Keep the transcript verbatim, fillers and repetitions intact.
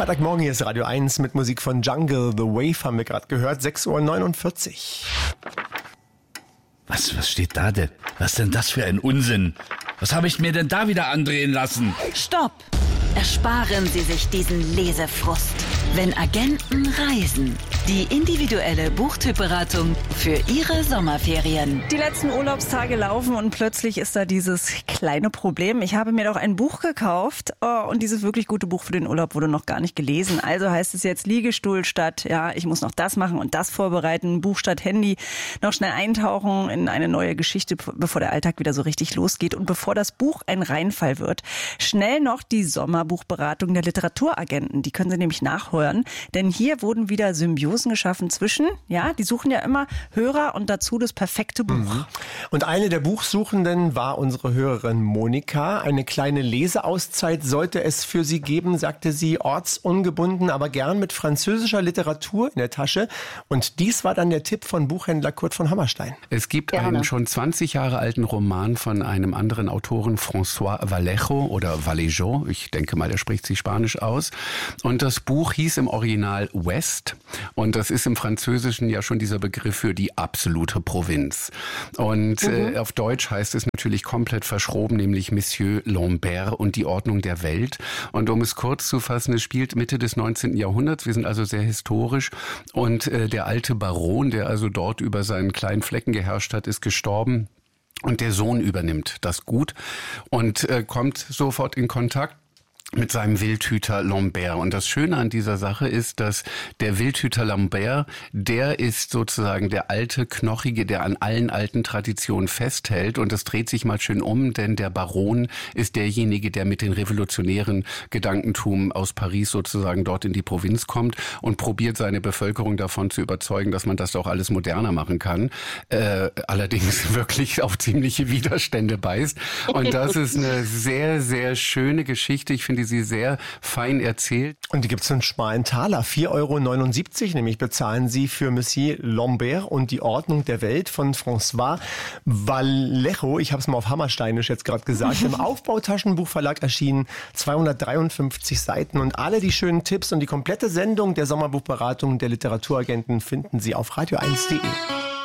Freitagmorgen, hier ist Radio eins mit Musik von Jungle. The Wave haben wir gerade gehört, sechs Uhr neunundvierzig. Was, was steht da denn? Was denn das für ein Unsinn? Was habe ich mir denn da wieder andrehen lassen? Stopp! Ersparen Sie sich diesen Lesefrust. Wenn Agenten reisen. Die individuelle Buchtypberatung für Ihre Sommerferien. Die letzten Urlaubstage laufen und plötzlich ist da dieses kleine Problem. Ich habe mir doch ein Buch gekauft oh, und dieses wirklich gute Buch für den Urlaub wurde noch gar nicht gelesen. Also heißt es jetzt Liegestuhl statt, ja, ich muss noch das machen und das vorbereiten, Buch statt Handy, noch schnell eintauchen in eine neue Geschichte, bevor der Alltag wieder so richtig losgeht und bevor das Buch ein Reinfall wird. Schnell noch die Sommerbuchberatung der Literaturagenten. Die können Sie nämlich nachhören, denn hier wurden wieder Symbiosen geschaffen zwischen, ja, die suchen ja immer Hörer und dazu das perfekte Buch. Mhm. Und eine der Buchsuchenden war unsere Hörerin Monika. Eine kleine Leseauszeit sollte es für sie geben, sagte sie, ortsungebunden, aber gern mit französischer Literatur in der Tasche. Und dies war dann der Tipp von Buchhändler Kurt von Hammerstein. Es gibt Gerne. einen schon zwanzig Jahre alten Roman von einem anderen Autoren, François Vallejo oder Vallejo. Ich denke mal, er spricht sich Spanisch aus. Und das Buch hieß im Original West. Und das ist im Französischen ja schon dieser Begriff für die absolute Provinz. Und mhm. äh, auf Deutsch heißt es natürlich komplett verschroben, nämlich Monsieur Lambert und die Ordnung der Welt. Und um es kurz zu fassen, es spielt Mitte des neunzehnten Jahrhunderts. Wir sind also sehr historisch. Und äh, der alte Baron, der also dort über seinen kleinen Flecken geherrscht hat, ist gestorben. Und der Sohn übernimmt das Gut und äh, kommt sofort in Kontakt mit seinem Wildhüter Lambert. Und das Schöne an dieser Sache ist, dass der Wildhüter Lambert, der ist sozusagen der alte Knochige, der an allen alten Traditionen festhält. Und das dreht sich mal schön um, denn der Baron ist derjenige, der mit den revolutionären Gedankentum aus Paris sozusagen dort in die Provinz kommt und probiert, seine Bevölkerung davon zu überzeugen, dass man das doch alles moderner machen kann. Äh, allerdings wirklich auf ziemliche Widerstände beißt. Und das ist eine sehr, sehr schöne Geschichte. Ich finde sie sehr fein erzählt. Und die gibt es für einen schmalen Taler. vier Euro neunundsiebzig nämlich bezahlen sie für Monsieur Lambert und die Ordnung der Welt von François Vallejo. Ich habe es mal auf Hammersteinisch jetzt gerade gesagt. Im Aufbautaschenbuchverlag erschienen, zweihundertdreiundfünfzig Seiten. Und alle die schönen Tipps und die komplette Sendung der Sommerbuchberatung der Literaturagenten finden Sie auf radio eins punkt de.